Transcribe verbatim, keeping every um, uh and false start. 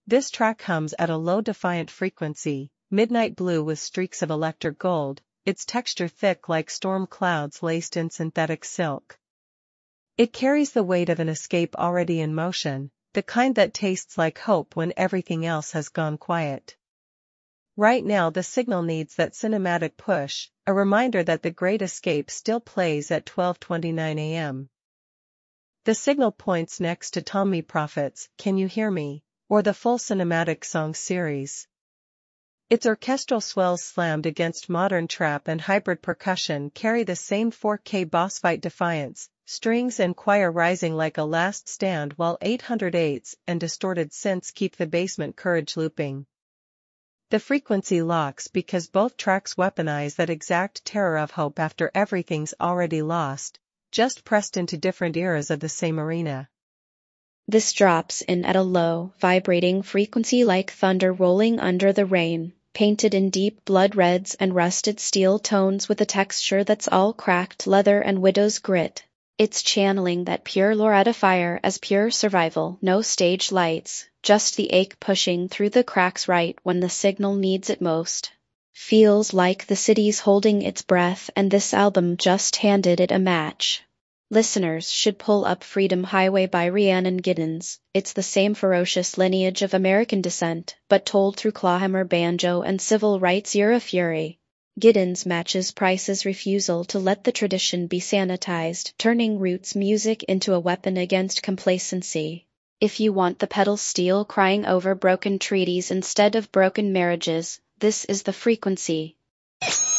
This track hums at a low defiant frequency, midnight blue with streaks of electric gold, its texture thick like storm clouds laced in synthetic silk. It carries the weight of an escape already in motion, the kind that tastes like hope when everything else has gone quiet. Right now the signal needs that cinematic push, a reminder that the Great Escape still plays at twelve twenty-nine a m The signal points next to Tommy Prophet's Can You Hear Me, or the full cinematic song series. Its orchestral swells slammed against modern trap and hybrid percussion carry the same four K boss fight defiance, strings and choir rising like a last stand while eight hundred eights and distorted synths keep the basement courage looping. The frequency locks because both tracks weaponize that exact terror of hope after everything's already lost, just pressed into different eras of the same arena. This drops in at a low, vibrating frequency like thunder rolling under the rain, painted in deep blood reds and rusted steel tones with a texture that's all cracked leather and widow's grit. It's channeling that pure Loretta fire as pure survival, no stage lights, just the ache pushing through the cracks right when the signal needs it most. Feels like the city's holding its breath and this album just handed it a match. Listeners should pull up Freedom Highway by Rhiannon Giddens. It's the same ferocious lineage of American descent, but told through clawhammer banjo and civil rights era fury. Giddens matches Price's refusal to let the tradition be sanitized, turning roots music into a weapon against complacency. If you want the pedal steel crying over broken treaties instead of broken marriages, this is the frequency.